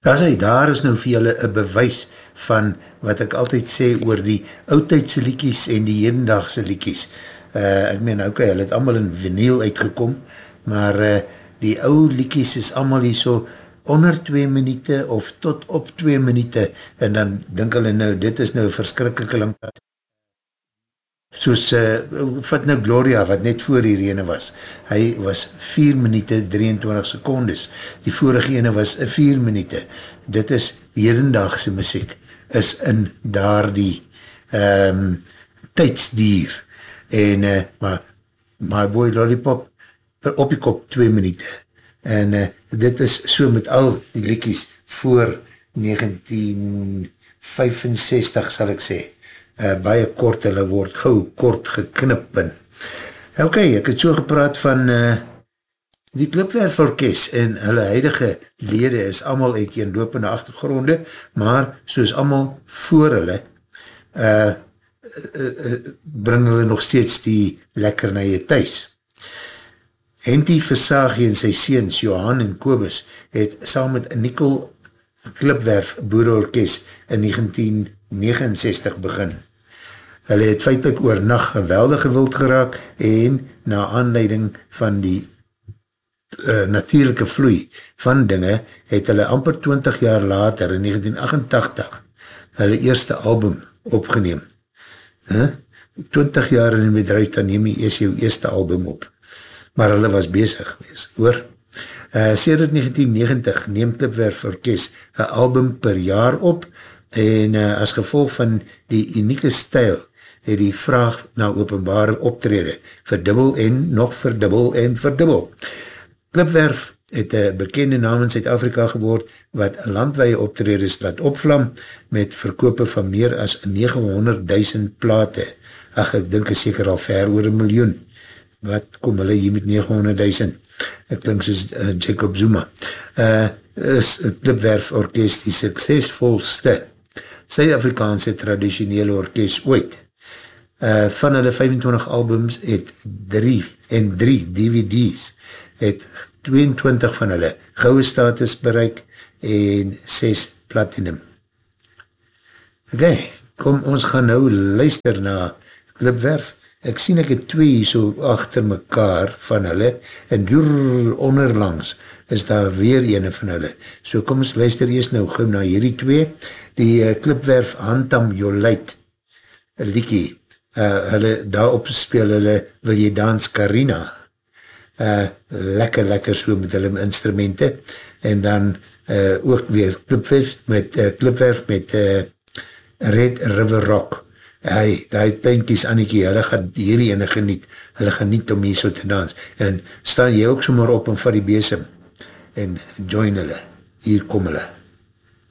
Daar is nou vir julle 'n bewys van wat ek altyd sê oor die oudtydse liedjies en die hedendaagse liedjies. Ek meen, hulle het allemaal in vinyl uitgekom, maar die ou liedjies is allemaal hier so onder 2 minute of tot op 2 minute en dan dink hulle nou, dit is nou verskrikkelike lang. Soos, vat nou Gloria, wat net voor die ene was. Hy was 4 minute 23 secondes. Die vorige ene was 4 minute. Dit is hedendaagse muziek, is in daar die tydsdier. En, maar My Boy Lollipop, op die kop 2 minute. En dit is so met al die liedjies voor 1965 sal ek sê. Baie kort, hulle word gauw kort geknippen. Ok, ek het so gepraat van die Klipwerf Orkest en hulle huidige lede is allemaal uit eenlopende agtergronde, maar soos allemaal voor hulle bring hulle nog steeds die lekkernye thuis. Henty Versagie en sy seuns Johan en Kobus het saam met Nicole Klipwerf Boereorkest in 1969 begin. Hulle het feitlik oornag geweldig gewild geraak en na aanleiding van die natuurlijke vloei van dinge het hulle amper 20 jaar later in 1988 hulle eerste album opgeneem. 20 jaar in die bedrijf, dan neem jy eers jou eerste album op. Maar hulle was bezig geweest, hoor. Sedert 1990 neem Klipwerf Orkest een album per jaar op en as gevolg van die unieke stijl het die vraag na openbare optrede verdubbel en nog verdubbel en verdubbel. Klipwerf het een bekende naam in Suid-Afrika geword wat landwye optredes laat opvlam met verkope van meer as 900.000 plate. Ach, ek dink is seker al ver oor 1 miljoen. Wat kom hulle hier met 900.000? Ek dink soos Jacob Zuma. Is Klipwerf Orkest die suksesvolste Suid-Afrikaanse traditionele orkest ooit. Van hulle 25 albums het 3 DVD's het 22 van hulle goue status bereik en 6 platinum. Ok, kom ons gaan nou luister na Klipwerf. Ek sien ek het 2 hier so achter mekaar van hulle en onderlangs is daar weer ene van hulle. So kom ons luister eers nou gauw na hierdie 2. Die Klipwerf Handam Jolite liedjie. Hulle daarop speel hulle Wil jy dans Carina. Lekker so met hulle instrumente en dan ook weer Klipwerf met Red River Rock. Die tuinkies Annekie, hulle gaan hierdie ene geniet, hulle geniet om hier so te dans en staan jy ook sommer op en vat die besem en join hulle, hier kom hulle.